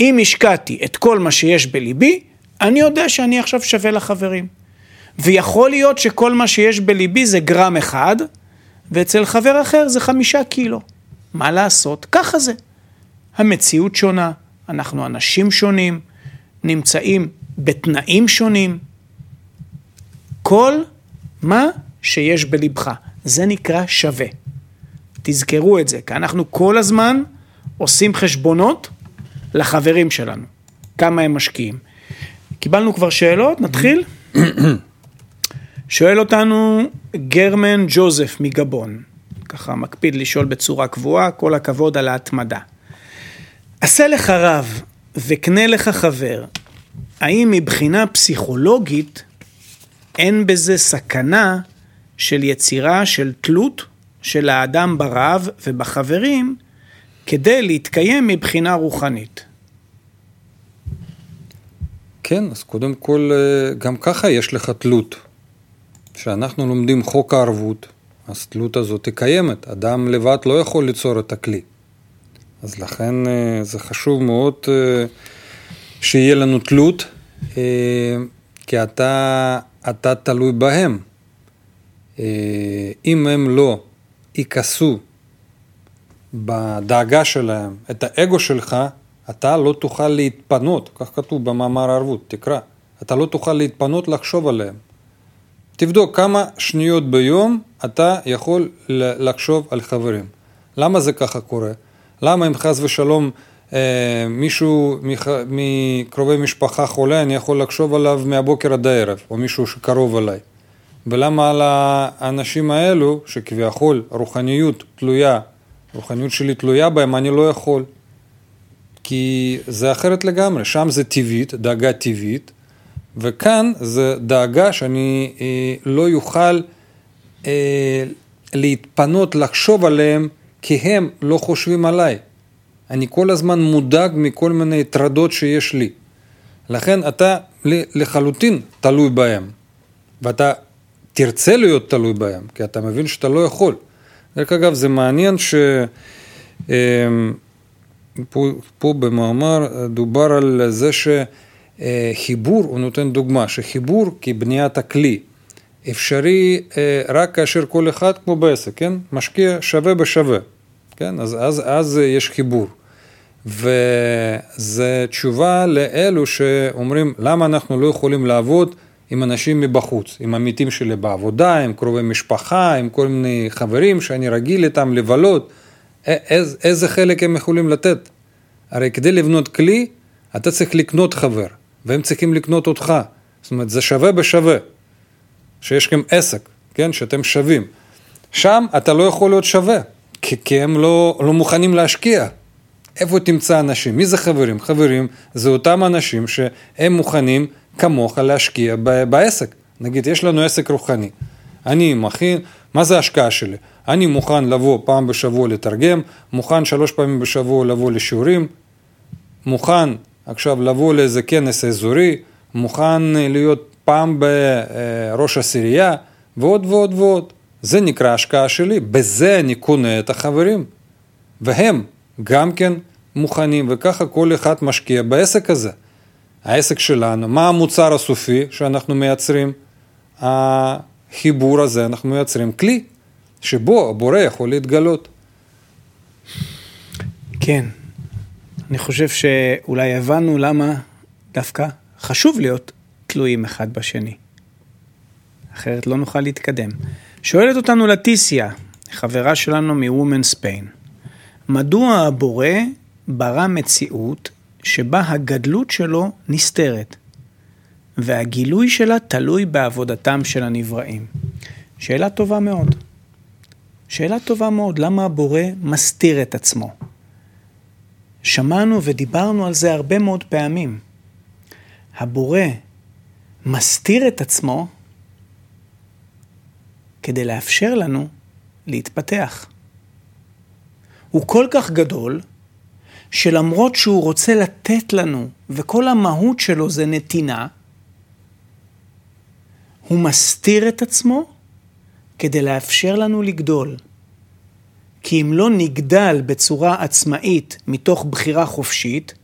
אם השקעתי את כל מה שיש בליבי, אני יודע שאני עכשיו שווה לחברים. ויכול להיות שכל מה שיש בליבי זה גרם אחד, ואצל חבר אחר זה 5 קילו. מה לעשות? ככה זה. המציאות שונה, אנחנו אנשים שונים, נמצאים בתנאים שונים. כל מה שיש בלבך, זה נקרא שווה. תזכרו את זה, כי אנחנו כל הזמן עושים חשבונות לחברים שלנו. כמה הם משקיעים. קיבלנו כבר שאלות, נתחיל? שואל אותנו גרמן ג'וזף מגבון. ככה מקפיד לשאול בצורה קבועה, כל הכבוד על ההתמדה. עשה לך רב וקנה לך חבר, האם מבחינה פסיכולוגית אין בזה סכנה של יצירה של תלות של האדם ברב ובחברים כדי להתקיים מבחינה רוחנית? כן, אז קודם כל גם ככה יש לך תלות. כשאנחנו לומדים חוק הערבות, אז תלות הזאת היא קיימת. אדם לבד לא יכול ליצור את הכלי. אז לכן זה חשוב מאוד שיהיה לנו תלות, כי אתה תלוי בהם. אם הם לא ייכסו בדאגה שלהם את האגו שלך, אתה לא תוכל להתפנות, כך כתוב במאמר הערבות, תקרא. אתה לא תוכל להתפנות לחשוב עליהם. תבדוק כמה שניות ביום אתה יכול לחשוב על חברים. למה זה ככה קורה? למה אם חס ושלום מישהו מקרובי משפחה חולה, אני יכול לחשוב עליו מהבוקר עד הערב, או מישהו שקרוב אליי? ולמה על האנשים האלו, שכביכול רוחניות שלי תלויה בהם, אני לא יכול? כי זה אחרת לגמרי, שם זה טבעית, דאגה טבעית, וכאן זה דאגה שאני לא יוכל להתפנות לחשוב עליהם, כי הם לא חושבים עליי. אני כל הזמן מודאג מכל מיני טרדות שיש לי. לכן אתה לחלוטין תלוי בהם, ואתה תרצה להיות תלוי בהם, כי אתה מבין שאתה לא יכול. דרך אגב, זה מעניין פה במאמר דובר על זה שחיבור, הוא נותן דוגמה, שחיבור כבניית הכלי אפשרי רק כאשר כל אחד כמו בעסק, כן? משקיע שווה בשווה, כן? אז יש חיבור. וזה תשובה לאלו שאומרים, למה אנחנו לא יכולים לעבוד עם אנשים מבחוץ, עם עמיתים שלי בעבודה, עם קרובי משפחה, עם כל מיני חברים שאני רגיל איתם לבלות, איזה חלק הם יכולים לתת? הרי כדי לבנות כלי, אתה צריך לקנות חבר, והם צריכים לקנות אותך. זאת אומרת, זה שווה בשווה, שיש לכם עסק, כן? שאתם שווים. שם אתה לא יכול להיות שווה, כי הם לא מוכנים להשקיע. איפה תמצא אנשים? מי זה חברים? חברים זה אותם אנשים שהם מוכנים כמוך להשקיע בעסק. נגיד, יש לנו עסק רוחני. אני מכין, מה זה ההשקעה שלי? אני מוכן לבוא פעם בשבוע לתרגם, מוכן 3 פעמים בשבוע לבוא לשיעורים, מוכן עכשיו לבוא לאיזה כנס אזורי, מוכן להיות פעם בראש עשירייה, ועוד ועוד ועוד. זה נקרא השקעה שלי, בזה אני קונה את החברים. והם גם כן מוכנים, וככה כל אחד משקיע בעסק הזה. העסק שלנו, מה המוצר הסופי שאנחנו מייצרים? החיבור הזה, אנחנו מייצרים כלי, שבו הבורא יכול להתגלות. כן, אני חושב שאולי הבנו למה דווקא חשוב להיות תלויים אחד בשני. אחרת לא נוכל להתקדם. שואלת אותנו לטיסיה, חברה שלנו מוומן ספיין, מדוע הבורא ברא מציאות שבה הגדלות שלו נסתרת, והגילוי שלה תלוי בעבודתם של הנבראים? שאלה טובה מאוד. שאלה טובה מאוד, למה הבורא מסתיר את עצמו? שמענו ודיברנו על זה הרבה מאוד פעמים. הבורא מסתיר את עצמו כדי לאפשר לנו להתפתח. הוא כל כך גדול, שלמרות שהוא רוצה לתת לנו, וכל המהות שלו זה נתינה, הוא מסתיר את עצמו כדי לאפשר לנו לגדול. כי אם לא נגדל בצורה עצמאית מתוך בחירה חופשית,